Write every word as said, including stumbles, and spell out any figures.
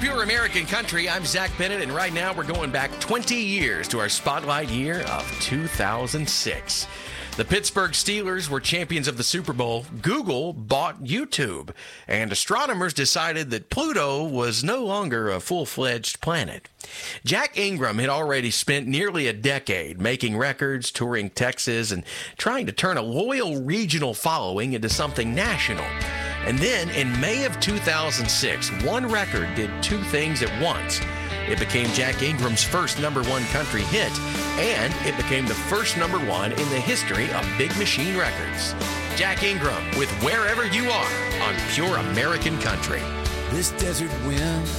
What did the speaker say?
Pure American Country. I'm Zach Bennett, and right now we're going back twenty years to our spotlight year of two thousand six. The Pittsburgh Steelers were champions of the Super Bowl. Google bought YouTube, and astronomers decided that Pluto was no longer a full-fledged planet. Jack Ingram had already spent nearly a decade making records, touring Texas, and trying to turn a loyal regional following into something national. And then, in May of two thousand six, one record did two things at once. It became Jack Ingram's first number one country hit, and it became the first number one in the history of Big Machine Records. Jack Ingram with Wherever You Are on Pure American Country. This desert wind